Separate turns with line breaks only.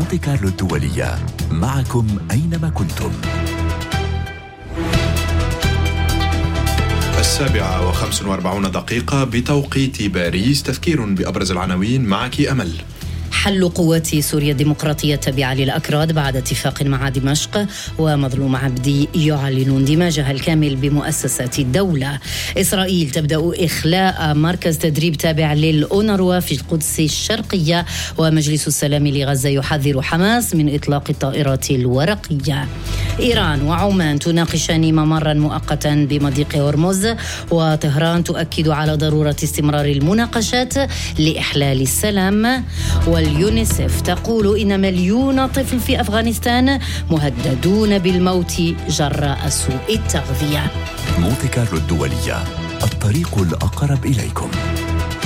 مونتي كارلو الدولية، معكم أينما كنتم.
7:45 بتوقيت باريس. تذكير بأبرز العناوين، معك أمل.
حل قوات سوريا الديمقراطية التابعة للأكراد بعد اتفاق مع دمشق، ومظلوم عبدي يعلن اندماجها الكامل بمؤسسات الدولة. إسرائيل تبدأ إخلاء مركز تدريب تابع للأونروا في القدس الشرقية، ومجلس السلام لغزة يحذر حماس من إطلاق الطائرات الورقية. إيران وعمان تناقشان ممرا مؤقتا بمضيق هرمز، وطهران تؤكد على ضرورة استمرار المناقشات لإحلال السلام. واليونيسف تقول إن مليون طفل في أفغانستان مهددون بالموت جراء سوء التغذية.
مونتي كارلو الدولية، الطريق الأقرب إليكم.